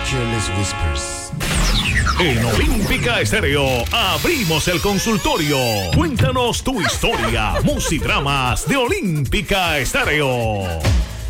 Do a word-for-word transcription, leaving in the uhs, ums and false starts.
Careless Whispers. En Olímpica Estéreo abrimos el consultorio. Cuéntanos tu historia, musidramas de Olímpica Estéreo.